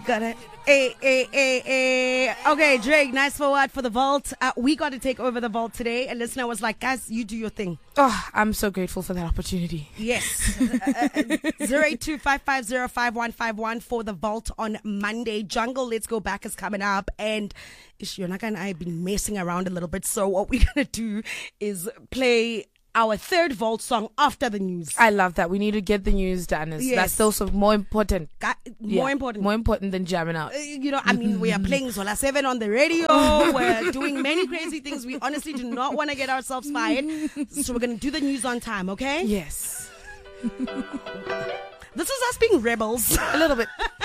got it. Okay, Drake, nice forward for the vault. We got to take over the vault today. A listener was like, guys, you do your thing. Oh, I'm so grateful for that opportunity. Yes. 082-550-5151 for the vault on Monday. Jungle Let's Go Back is coming up. And Ishionaka and I have been messing around a little bit. So what we're going to do is play our third vault song after the news. I love that. We need to get the news done. Yes. That's also more important. More important than jamming out. We are playing Zola 7 on the radio. We're doing many crazy things. We honestly do not want to get ourselves fired. So we're going to do the news on time, okay? Yes. This is us being rebels. A little bit.